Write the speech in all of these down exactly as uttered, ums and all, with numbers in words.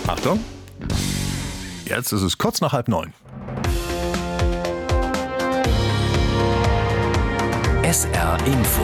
Achtung, jetzt ist es kurz nach halb neun. S R Info.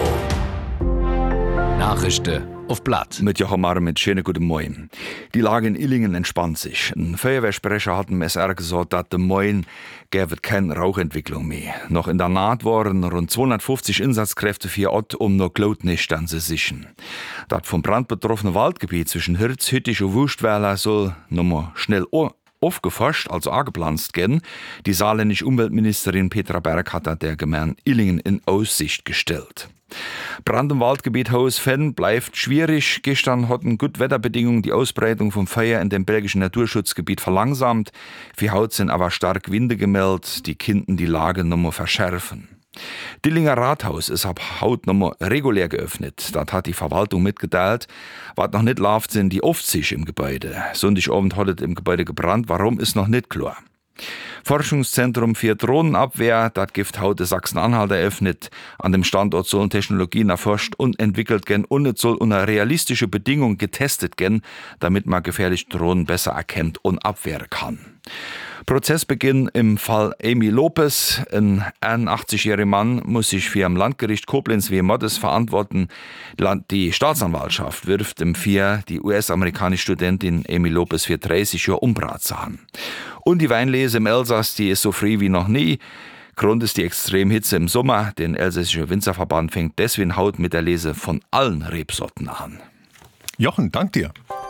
Nachrichten auf Blatt. Mit Jochen Marr mit schönen guten Morgen. Die Lage in Illingen entspannt sich. Ein Feuerwehrsprecher hat dem S R gesagt, dass der Morgen gäbe keine Rauchentwicklung mehr. Noch in der Naht waren rund zweihundertfünfzig Einsatzkräfte vor Ort, um noch Glutnistern zu sichern. Das vom Brand betroffene Waldgebiet zwischen Hirz, Hüttich und Wustweiler soll nochmal schnell aufgeforscht, also angepflanzt werden. Die saarländische Umweltministerin Petra Berg hat das der Gemeinde Illingen in Aussicht gestellt. Brand im Waldgebiet Haus-Fenn bleibt schwierig. Gestern hatten Gutwetterbedingungen die Ausbreitung vom Feuer in dem belgischen Naturschutzgebiet verlangsamt. Für heute sind aber stark Winde gemeldet, die könnten die Lage nochmal verschärfen. Dillinger Rathaus ist ab heute nochmal regulär geöffnet. Das hat die Verwaltung mitgeteilt. Was noch nicht läuft, sind die Aufzüge im Gebäude. Sonntagabend hat es im Gebäude gebrannt. Warum, ist noch nicht klar. Forschungszentrum für Drohnenabwehr, das Gift heute Sachsen-Anhalt eröffnet. An dem Standort sollen Technologien erforscht und entwickelt werden und es soll unter realistische Bedingungen getestet werden, damit man gefährliche Drohnen besser erkennt und abwehren kann. Prozessbeginn im Fall Amy Lopez. Ein einundachtzig-jähriger Mann muss sich für am Landgericht Koblenz wegen Mordes verantworten. Die Staatsanwaltschaft wirft im Vier die U S-amerikanische Studentin Amy Lopez für dreißig Jahre Umbrats an. Und die Weinlese im Elsass, die ist so frei wie noch nie. Grund ist die Extremhitze im Sommer. Den Elsässische Winzerverband fängt deswegen heute mit der Lese von allen Rebsorten an. Jochen, dank dir.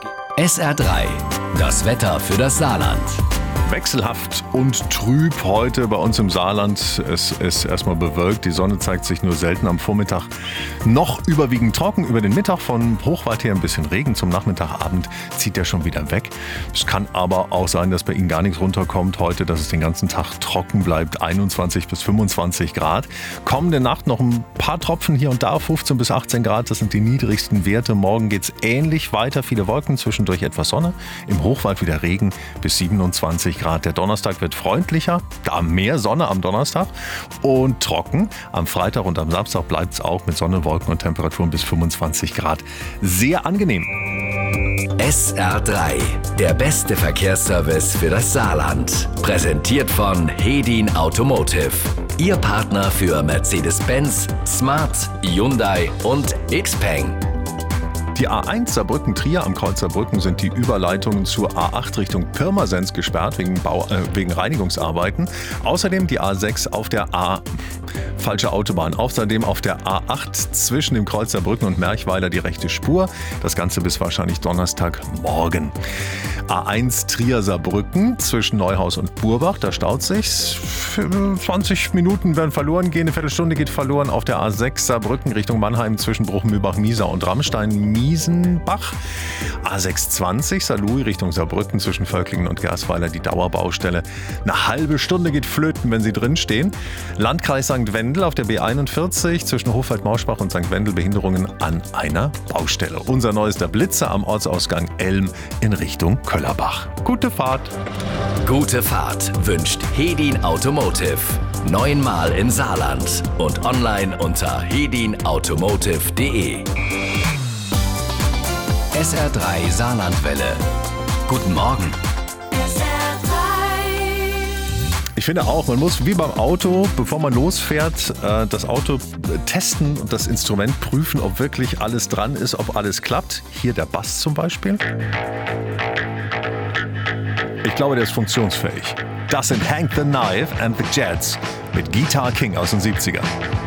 S R drei. Das Wetter für das Saarland. Wechselhaft und trüb heute bei uns im Saarland. Es ist erstmal bewölkt, die Sonne zeigt sich nur selten am Vormittag. Noch überwiegend trocken, über den Mittag von hochweit her ein bisschen Regen. Zum Nachmittagabend zieht der schon wieder weg. Es kann aber auch sein, dass bei Ihnen gar nichts runterkommt heute, dass es den ganzen Tag trocken bleibt, einundzwanzig bis fünfundzwanzig Grad. Kommende Nacht noch ein paar Tropfen hier und da, fünfzehn bis achtzehn Grad, das sind die niedrigsten Werte. Morgen geht es ähnlich weiter, viele Wolken, zwischendurch etwas Sonne. Im Hochwald wieder Regen bis siebenundzwanzig Grad. Der Donnerstag wird freundlicher, da mehr Sonne am Donnerstag und trocken. Am Freitag und am Samstag bleibt es auch mit Sonne, Wolken und Temperaturen bis fünfundzwanzig Grad. Sehr angenehm. S R drei, der beste Verkehrsservice für das Saarland. Präsentiert von Hedin Automotive. Ihr Partner für Mercedes-Benz, Smart, Hyundai und Xpeng. Die A eins Saarbrücken-Trier am Kreuz Saarbrücken sind die Überleitungen zur A acht Richtung Pirmasens gesperrt wegen, Bau, äh, wegen Reinigungsarbeiten. Außerdem die A sechs auf der A... Falsche Autobahn. Außerdem auf der A acht zwischen dem Kreuz Saarbrücken und Merchweiler die rechte Spur. Das Ganze bis wahrscheinlich Donnerstagmorgen. A eins Trier-Saarbrücken zwischen Neuhaus und Burbach. Da staut sich's. zwanzig Minuten werden verloren gehen. Eine Viertelstunde geht verloren auf der A sechs Saarbrücken Richtung Mannheim zwischen Bruchmühlbach, Miesa und Rammstein-Miesenbach. A sechs zwanzig Saarlouis Richtung Saarbrücken zwischen Völklingen und Gersweiler die Dauerbaustelle. Eine halbe Stunde geht flöten, wenn Sie drinstehen. Landkreis Sankt Wendel auf der B einundvierzig zwischen Hofwald-Mauschbach und Sankt Wendel Behinderungen an einer Baustelle. Unser neuester Blitzer am Ortsausgang Elm in Richtung Köllerbach. Gute Fahrt. Gute Fahrt wünscht Hedin Automotive. Neunmal im Saarland und online unter hedin automotive punkt de. S R drei Saarlandwelle. Guten Morgen. Ich finde auch, man muss wie beim Auto, bevor man losfährt, das Auto testen und das Instrument prüfen, ob wirklich alles dran ist, ob alles klappt. Hier der Bass zum Beispiel. Ich glaube, der ist funktionsfähig. Das sind Hank the Knife and the Jets mit Guitar King aus den siebzigern.